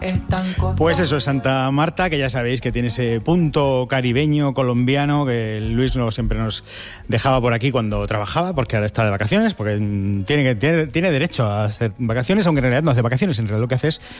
Pues eso es Santa Marta, que ya sabéis que tiene ese punto caribeño, colombiano, que Luis siempre nos dejaba por aquí cuando trabajaba, porque ahora está de vacaciones, porque tiene derecho a hacer vacaciones, aunque en realidad no hace vacaciones, en realidad lo que hace es